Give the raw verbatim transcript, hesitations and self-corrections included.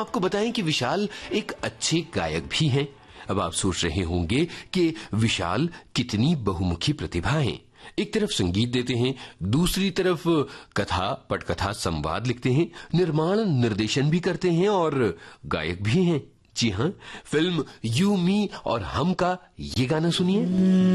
आपको बताएं कि विशाल एक अच्छे गायक भी हैं। अब आप सोच रहे होंगे कि विशाल कितनी बहुमुखी प्रतिभा है। एक तरफ संगीत देते हैं, दूसरी तरफ कथा पटकथा संवाद लिखते हैं, निर्माण निर्देशन भी करते हैं और गायक भी हैं। जी हां, फिल्म यू मी और हम का ये गाना सुनिए।